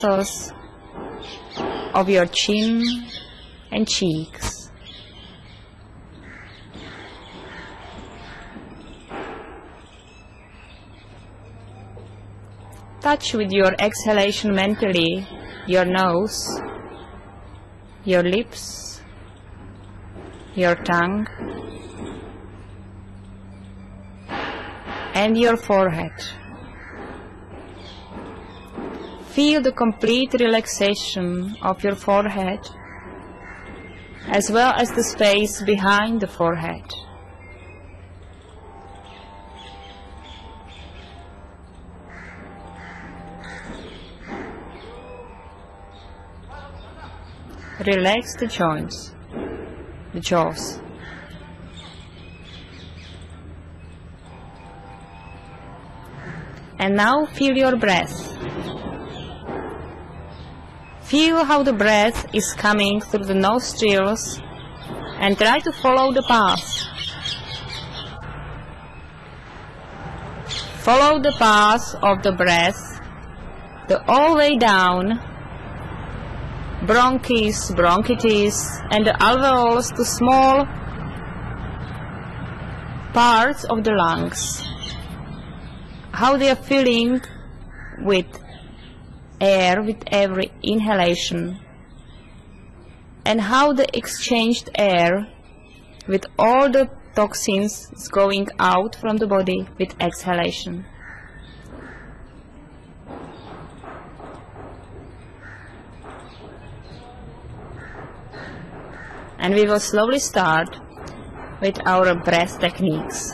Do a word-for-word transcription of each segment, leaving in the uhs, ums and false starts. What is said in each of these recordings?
muscles of your chin and cheeks. Touch with your exhalation mentally your nose, your lips, your tongue, and your forehead. Feel the complete relaxation of your forehead, as well as the space behind the forehead. Relax the joints, the jaws. And now feel your breath. Feel how the breath is coming through the nostrils and try to follow the path. Follow the path of the breath, the all way down, bronchis, bronchitis, and the alveoles to small parts of the lungs. How they are filling with air with every inhalation, and how the exchanged air with all the toxins is going out from the body with exhalation. And we will slowly start with our breath techniques.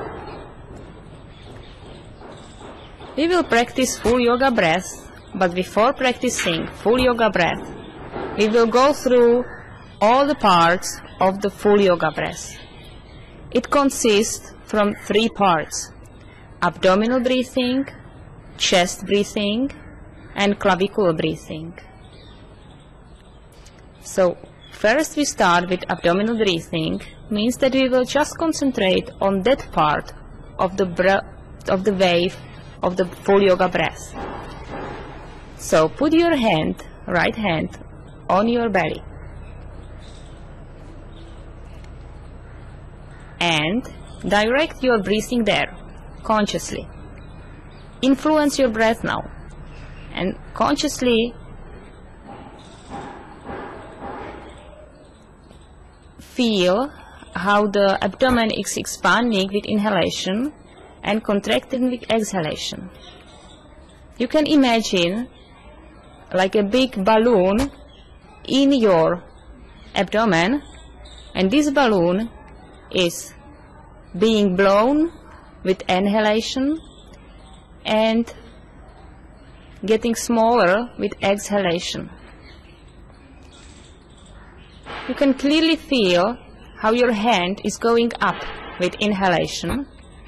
We will practice full yoga breath, but before practicing full yoga breath, we will go through all the parts of the full yoga breath. It consists from three parts: abdominal breathing, chest breathing, and clavicular breathing. So first we start with abdominal breathing, means that we will just concentrate on that part of the breath, of the wave of the full yoga breath. So put your hand, right hand, on your belly and direct your breathing there consciously. Influence your breath now and consciously feel how the abdomen is expanding with inhalation and contracting with exhalation. You can imagine like a big balloon in your abdomen, and this balloon is being blown with inhalation and getting smaller with exhalation. You can clearly feel how your hand is going up with inhalation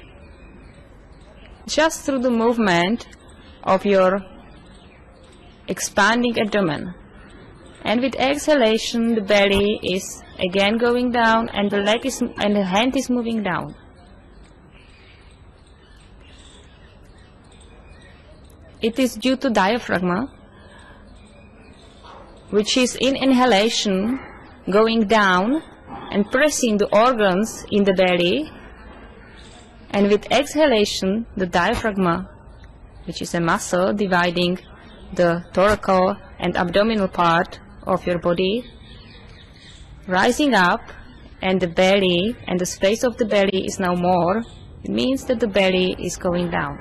just through the movement of your expanding abdomen, and with exhalation the belly is again going down and the leg is and the hand is moving down. It is due to diaphragm, which is in inhalation going down and pressing the organs in the belly, and with exhalation the diaphragm, which is a muscle dividing the thoracic and abdominal part of your body, rising up, and the belly and the space of the belly is now more. It means that the belly is going down.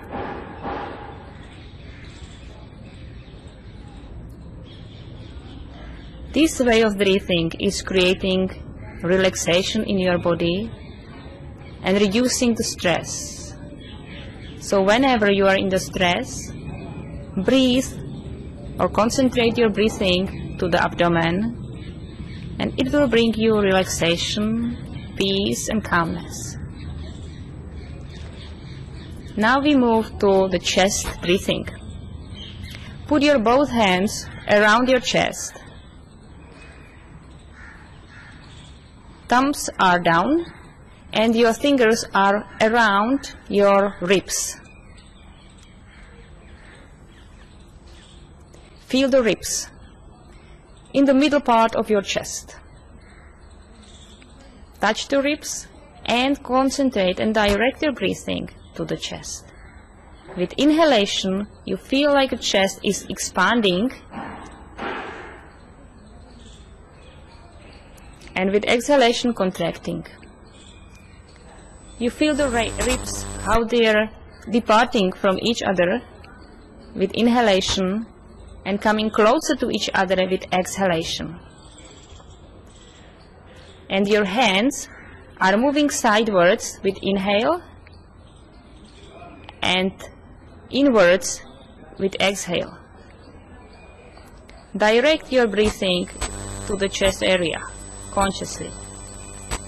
This way of breathing is creating relaxation in your body and reducing the stress. So whenever you are in the stress, breathe or concentrate your breathing to the abdomen, and it will bring you relaxation, peace and calmness. Now we move to the chest breathing. Put your both hands around your chest. Thumbs are down and your fingers are around your ribs. feel the ribs in the middle part of your chest. Touch the ribs and concentrate and direct your breathing to the chest. With inhalation, you feel like the chest is expanding, and with exhalation, contracting. You feel the ribs, how they are departing from each other with inhalation and coming closer to each other with exhalation. And your hands are moving sidewards with inhale and inwards with exhale. Direct your breathing to the chest area consciously.